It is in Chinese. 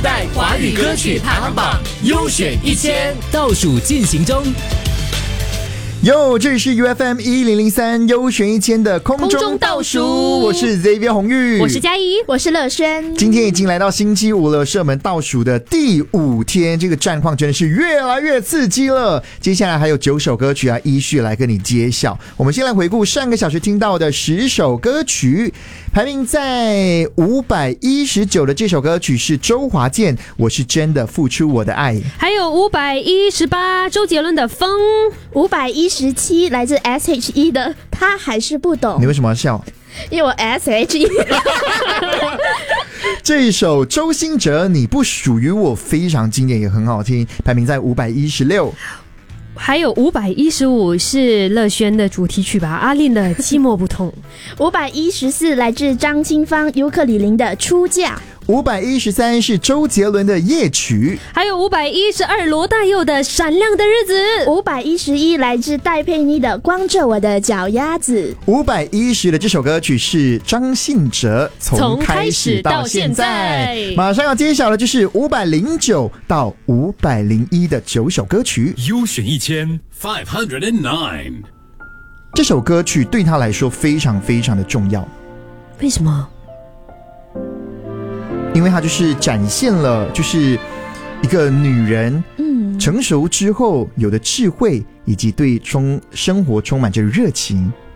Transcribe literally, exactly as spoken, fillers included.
代华语歌曲排行榜优选一千倒数进行中。 哟，这里是 U F M 一零零三优选一千的空中倒数，我是 Xavier 红玉， 我是嘉怡， 我是乐轩。 今天已经来到星期五了，是我们倒数的第五天，这个战况真的是越来越刺激了。接下来还有九首歌曲啊，依序来跟你揭晓。我们先来回顾上个小时听到的十首歌曲，排名在五百一十九的这首歌曲是周华健《我是真的付出我的爱》， 还有五百一十八周杰伦的《风》， 五百一十七来自 S H E 的《他还是不懂》。 你为什么要笑？ 因为我 S H E 这一首周兴哲《你不属于我》非常经典，也很好听，排名在五百一十六。 还有五百一十五是乐轩的主题曲吧，阿令的《寂寞不痛》。 五百一十四来自张清芳尤克里林的《出嫁》。 五百一十三是周杰伦的《夜曲》， 还有五百一十二罗大佑的《闪亮的日子》。 五百一十一来自戴佩妮的《光着我的脚丫子》。 五百一十的这首歌曲是张信哲《从开始到现在》。马上要揭晓的就是五百零九到五百零一的九首歌曲。 优选一千 five hundred nine， 这首歌曲对他来说非常非常的重要。 为什么？ 因为它就是展现了就是一个女人成熟之后有的智慧，以及对中生活充满着热情。